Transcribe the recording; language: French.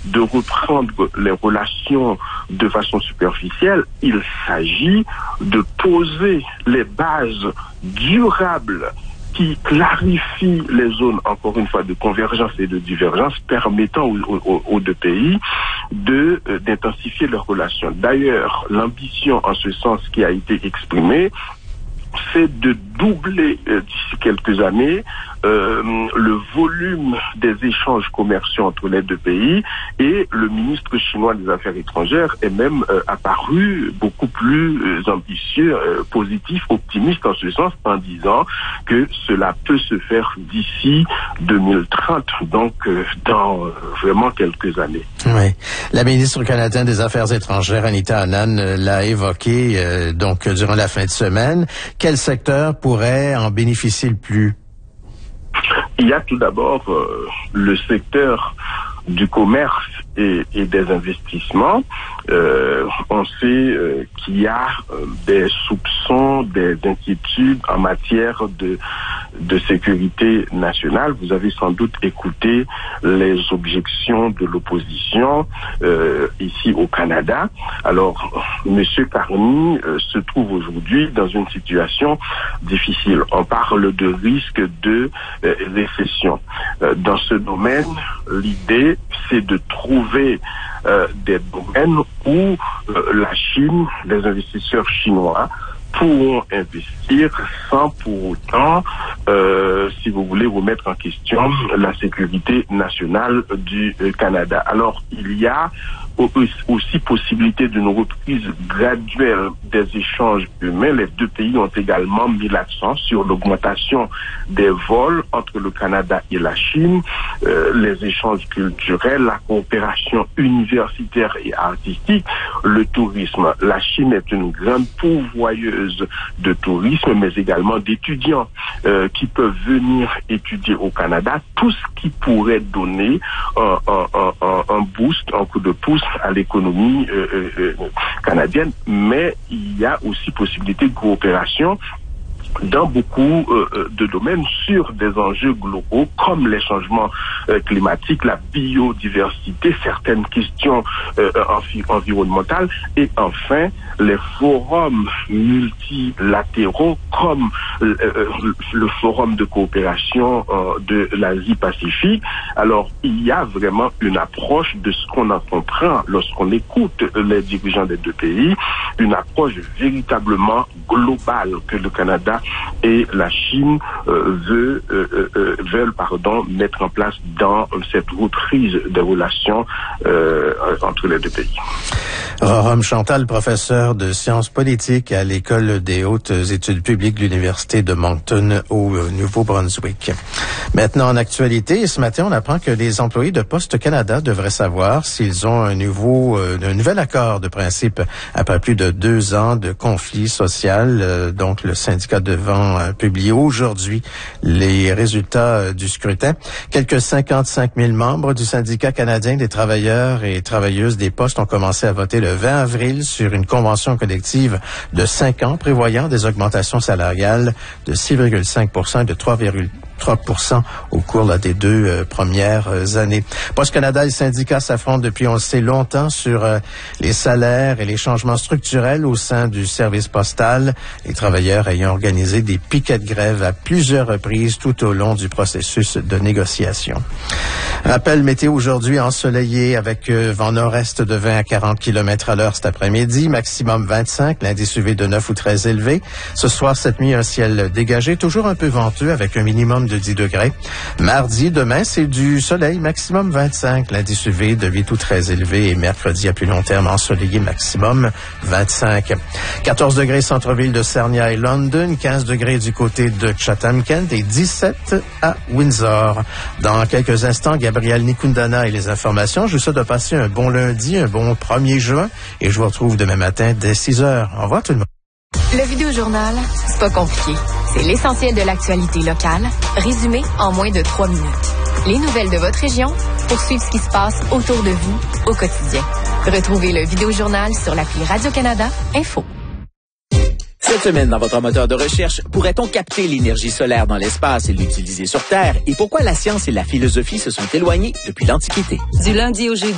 de reprendre les relations de façon superficielle. Il s'agit de poser les bases durables qui clarifient les zones, encore une fois, de convergence et de divergence, permettant aux deux pays d'intensifier leurs relations. D'ailleurs, l'ambition en ce sens qui a été exprimée, c'est de doubler d'ici quelques années le volume des échanges commerciaux entre les deux pays, et le ministre chinois des Affaires étrangères est même apparu beaucoup plus ambitieux, positif, optimiste en ce sens, en disant que cela peut se faire d'ici 2030, donc dans vraiment quelques années. Oui. La ministre canadienne des Affaires étrangères, Anita Anand, l'a évoqué donc durant la fin de semaine. Quel secteur pourrait en bénéficier le plus? Il y a tout d'abord le secteur du commerce et des investissements. On sait qu'il y a des soupçons, des inquiétudes en matière de sécurité nationale. Vous avez sans doute écouté les objections de l'opposition ici au Canada. Alors, M. Carney se trouve aujourd'hui dans une situation difficile. On parle de risque de récession. Dans ce domaine, l'idée, c'est de trouver des domaines où la Chine, les investisseurs chinois, pourront investir sans pour autant, si vous voulez, remettre en question la sécurité nationale du Canada. Alors, il y a aussi possibilité d'une reprise graduelle des échanges humains. Les deux pays ont également mis l'accent sur l'augmentation des vols entre le Canada et la Chine, les échanges culturels, la coopération universitaire et artistique, le tourisme. La Chine est une grande pourvoyeuse de tourisme, mais également d'étudiants qui peuvent venir étudier au Canada, tout ce qui pourrait donner un boost, un coup de pouce à l'économie canadienne, mais il y a aussi possibilité de coopération dans beaucoup de domaines sur des enjeux globaux comme les changements climatiques, la biodiversité, certaines questions environnementales, et enfin les forums multilatéraux comme le forum de coopération de l'Asie-Pacifique. Alors, il y a vraiment une approche de ce qu'on en comprend lorsqu'on écoute les dirigeants des deux pays, une approche véritablement globale que le Canada et la Chine veulent mettre en place dans cette reprise des relations entre les deux pays. Rorom Chantal, professeur de sciences politiques à l'École des hautes études publiques de l'Université de Moncton au Nouveau-Brunswick. Maintenant, en actualité, ce matin, on apprend que les employés de Poste Canada devraient savoir s'ils ont un nouvel accord de principe après plus de 2 ans de conflit social. Donc, le syndicat devant publier aujourd'hui les résultats du scrutin. Quelques 55 000 membres du syndicat canadien des travailleurs et travailleuses des postes ont commencé à voter le 20 avril sur une convention collective de 5 ans prévoyant des augmentations salariales de 6,5 et de 3,3% au cours des 2 premières années. Poste Canada et le syndicat s'affrontent depuis, on le sait, longtemps sur les salaires et les changements structurels au sein du service postal, les travailleurs ayant organisé des piquets de grève à plusieurs reprises tout au long du processus de négociation. Rappel météo aujourd'hui ensoleillé avec vent nord-est de 20 à 40 km/h cet après-midi, maximum 25, l'indice UV de 9 ou très élevé. Ce soir, cette nuit, un ciel dégagé, toujours un peu venteux avec un minimum de 10 degrés. Mardi, demain, c'est du soleil, maximum 25, l'indice UV de 8 ou très élevé, et mercredi, à plus long terme, ensoleillé, maximum 25. 14 degrés centre-ville de Sarnia et London, 15 degrés du côté de Chatham-Kent et 17 à Windsor. Dans quelques instants, Gabriel Nikundana et les informations. Je vous souhaite de passer un bon lundi, un bon 1er juin, et je vous retrouve demain matin dès 6 heures. Au revoir tout le monde. Le Vidéojournal, c'est pas compliqué. C'est l'essentiel de l'actualité locale, résumé en moins de 3 minutes. Les nouvelles de votre région pour suivre ce qui se passe autour de vous au quotidien. Retrouvez le Vidéojournal sur l'appli Radio-Canada Info. Cette semaine, dans votre moteur de recherche, pourrait-on capter l'énergie solaire dans l'espace et l'utiliser sur Terre? Et pourquoi la science et la philosophie se sont éloignées depuis l'Antiquité? Du lundi au jeudi.